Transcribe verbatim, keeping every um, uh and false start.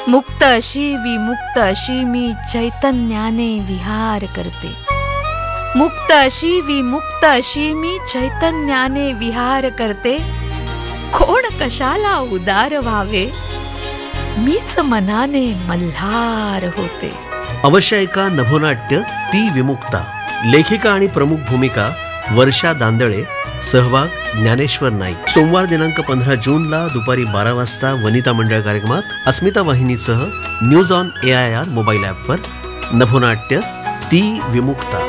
मुक्त अशी विमुक्त अशी मी चैतन्याने विहार करते. मुक्त अशी विमुक्त अशी मी चैतन्याने विहार करते. कोण कशाला उदार व्हावे, मीच मनाने मल्हार होते. अवश्य ऐका नभोनाट्य ती विमुक्ता. लेखिका आणि प्रमुख भूमिका वर्षा दांदळे, सहभाग ज्ञानेश्वर नाईक. सोमवार दिनांक पंधरा जूनला दुपारी बारा वाजता वनिता मंडळ कार्यक्रमात अस्मिता वाहिनीसह news on A I R mobile ॲपवर नभोनाट्य ती विमुक्ता.